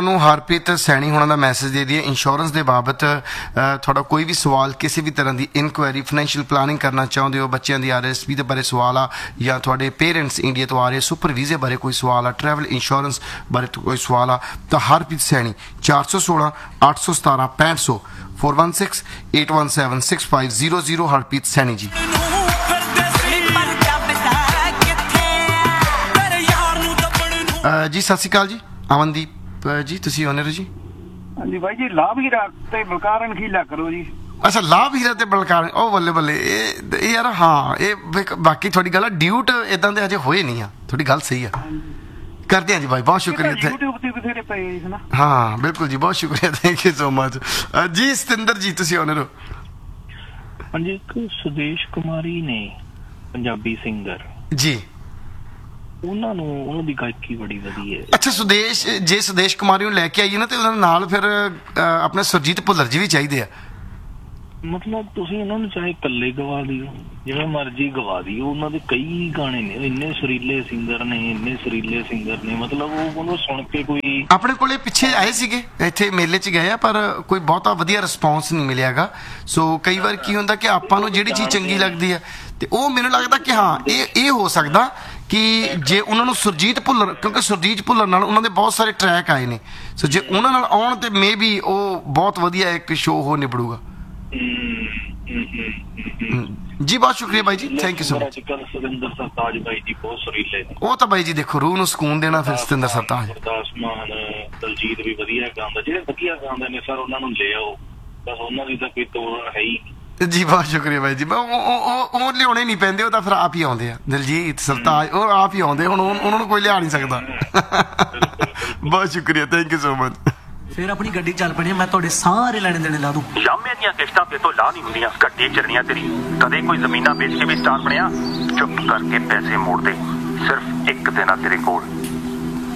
ਨੂੰ ਹਰਪ੍ਰੀਤ ਸੈਣੀ ਹੋਣਾ ਦਾ ਮੈਸੇਜ ਦੇ ਦਈਏ ਇੰਸ਼ੋਰੈਂਸ ਦੇ ਬਾਬਤ ਤੁਹਾਡਾ ਕੋਈ ਵੀ ਸਵਾਲ ਕਿਸੇ ਵੀ ਤਰ੍ਹਾਂ ਦੀ ਇਨਕੁਆਇਰੀ ਫਾਈਨੈਂਸ਼ੀਅਲ ਪਲਾਨਿੰਗ ਕਰਨਾ ਚਾਹੁੰਦੇ ਹੋ ਬੱਚਿਆਂ ਦੀ RSP ਦੇ ਬਾਰੇ ਸਵਾਲ ਆ ਜਾਂ ਤੁਹਾਡੇ ਪੇਰੈਂਟਸ ਇੰਡੀਆ ਤੋਂ ਆ ਰਹੇ ਸੁਪਰ ਵੀਜ਼ੇ ਬਾਰੇ ਕੋਈ ਸਵਾਲ ਆ ਟਰੈਵਲ ਇੰਸ਼ੋਰੈਂਸ ਬਾਰੇ ਕੋਈ ਸਵਾਲ ਆ ਤਾਂ ਹਰਪ੍ਰੀਤ ਸੈਣੀ 416 817 6500 416 817 6500 ਹਰਪ੍ਰੀਤ ਸੈਣੀ ਜੀ। ਜੀ ਸਤਿ ਸ਼੍ਰੀ ਅਕਾਲ ਜੀ ਅਮਨਦੀਪ ਜੀ ਤੁਸੀਂ ਓਨਰ ਜੀ। ਹਾਂਜੀ ਬਾਈ ਜੀ ਲਾਭ ਹੀਰਾ ਤੇ ਬਲਕਾਰਨ ਖੀਲਾ ਕਰੋ ਜੀ। ਅੱਛਾ ਲਾਭ ਹੀਰਾ ਤੇ ਬਲਕਾਰਨ ਉਹ ਬੱਲੇ ਬੱਲੇ ਇਹ ਯਾਰ ਹਾਂ ਇਹ ਬਾਕੀ ਤੁਹਾਡੀ ਗੱਲ ਆ ਡਿਊਟ ਇਦਾਂ ਦੇ ਅਜੇ ਹੋਏ ਨਹੀਂ ਆ ਤੁਹਾਡੀ ਗੱਲ ਸਹੀ ਆ ਕਰਦੇ ਹਾਂ ਜੀ ਭਾਈ ਬਹੁਤ ਸ਼ੁਕਰੀਆ YouTube ਤੇ ਬਥੇਰੇ ਪਏ ਹੈ ਨਾ। ਹਾਂ ਬਿਲਕੁਲ ਜੀ ਬਹੁਤ ਸ਼ੁਕਰੀਆ ਥੈਂਕ ਯੂ ਸੋ ਮਚ ਜੀ ਸਤਿੰਦਰ ਜੀ ਤੁਸੀਂ ਓਨਰ ਹੋ। ਹਾਂਜੀ ਇੱਕ ਸੁਦੇਸ਼ ਕੁਮਾਰੀ ਨੇ ਪੰਜਾਬੀ ਸਿੰਗਰ ਜੀ ਉਹਨਾਂ ਦੀ ਗਾਇਕੀ ਬੜੀ ਵਧੀਆ ਹੈ। ਅੱਛਾ ਸੁਦੇਸ਼ ਕੁਮਾਰੀ ਨੂੰ ਲੈ ਕੇ ਆਈਏ ਨਾ ਤੇ ਉਹਨਾਂ ਨਾਲ ਫਿਰ ਆਪਣੇ ਸੁਰਜੀਤ ਭੁੱਲਰ ਜੀ ਵੀ ਚਾਹੀਦੇ ਆ। ਮਤਲਬ ਤੁਸੀਂ ਉਹਨਾਂ ਨੂੰ ਚਾਹੇ ਇਕੱਲੇ ਗਵਾ ਦਿਓ ਜਿਵੇਂ ਮਰਜ਼ੀ ਗਵਾ ਦਿਓ ਉਹਨਾਂ ਦੇ ਕਈ ਗਾਣੇ ਨੇ ਇੰਨੇ ਸੁਰੀਲੇ ਸਿੰਗਰ ਨੇ ਮਤਲਬ ਉਹਨੂੰ ਸੁਣ ਕੇ ਕੋਈ ਆਪਣੇ ਕੋਲੇ ਪਿੱਛੇ ਆਏ ਸੀਗੇ ਇੱਥੇ ਮੇਲੇ 'ਚ ਗਏ ਆ ਪਰ ਕੋਈ ਬਹੁਤਾ ਵਧੀਆ ਰਿਸਪੌਂਸ ਨਹੀਂ ਮਿਲਿਆਗਾ। ਸੋ ਕਈ ਵਾਰ ਕੀ ਹੁੰਦਾ ਕਿ ਆਪਾਂ ਨੂੰ ਜਿਹੜੀ ਚੀਜ਼ ਚੰਗੀ ਲੱਗਦੀ ਹੈ ਤੇ ਉਹ ਮੈਨੂੰ ਲੱਗਦਾ ਕਿ ਹਾਂ ਇਹ ਹੋ ਸਕਦਾ ਕਿ ਜੇ ਉਹਨਾਂ ਨੂੰ ਸੁਰਜੀਤ ਭੁੱਲਰ ਕਿਉਂਕਿ ਸੁਰਜੀਤ ਭੁੱਲਰ ਨਾਲ ਉਹਨਾਂ ਦੇ ਬਹੁਤ ਸਾਰੇ ਟਰੈਕ ਆਏ ਨੇ ਸੋ ਜੇ ਉਹਨਾਂ ਨਾਲ ਆਉਣ ਤੇ ਮੇ ਬੀ ਉਹ ਬਹੁਤ ਵਧੀਆ ਇੱਕ ਸ਼ੋਅ ਹੋ ਨਿਬੜੂਗਾ। ਜੀ ਬਹੁਤ ਸ਼ੁਕਰੀਆ ਬਾਈ ਜੀ thank you so much. Satinder Sartaj ਬਾਈ ਜੀ ਬਹੁਤ ਸੁਰੀਲੇ ਨੇ ਉਹ ਤਾਂ ਬਾਈ ਜੀ ਦੇਖੋ ਰੂਹ ਨੂੰ ਸਕੂਨ ਦੇਣਾ ਫਿਰ ਸਤਿੰਦਰ ਸਰਤਾਜ ਮਾਨ ਦਲਜੀਤ ਵੀ ਵਧੀਆ ਗਾਉਂਦਾ ਜਿਹੜੇ ਵਧੀਆ ਗਾਉਂਦੇ ਨੇ ਸਰ ਉਹਨਾਂ ਨੂੰ ਲੈ ਆਓ ਬਸ ਉਹਨਾਂ ਦੀ ਤਾਂ ਕੋਈ ਤੋੜ ਹੈ ਹੀ। ਜੀ ਬਹੁਤ ਸ਼ੁਕਰੀਆ ਬਾਈ ਜੀ ਉਹ ਲਿਆਉਣੇ ਨਹੀਂ ਪੈਂਦੇ ਉਹ ਤਾਂ ਫਿਰ ਆਪ ਹੀ ਆਉਂਦੇ ਆ ਦਲਜੀਤ ਸਰਤਾਜ ਉਹ ਆਪ ਹੀ ਆਉਂਦੇ ਹੁਣ ਉਹਨਾਂ ਨੂੰ ਕੋਈ ਲਿਆ ਨਹੀਂ ਸਕਦਾ। ਬਹੁਤ ਸ਼ੁਕਰੀਆ ਥੈਂਕ ਯੂ ਸੋ ਮਚ। ਫਿਰ ਆਪਣੀ ਗੱਡੀ ਚੱਲ ਪੈਣੀ ਮੈਂ ਤੁਹਾਡੇ ਸਾਰੇ ਲੈਣੇ ਦੇਣੇ ਲਾ ਦੂੰ। ਸ਼ਾਮੇ ਦੀਆਂ ਕਿਸ਼ਤਾਂ ਤੇ ਤੋਂ ਲਾ ਨਹੀਂ ਹੁੰਦੀਆਂ ਗੱਡੀ ਚੱਲਣੀਆਂ ਤੇਰੀ ਕਦੇ ਕੋਈ ਜ਼ਮੀਨਾਂ ਵੇਚ ਕੇ ਵੀ ਸਟਾਰ ਬਣਿਆ ਚੁੱਪ ਕਰਕੇ ਪੈਸੇ ਮੋੜ ਦੇ ਸਿਰਫ ਇੱਕ ਦਿਨ ਆ ਤੇਰੇ ਕੋਲ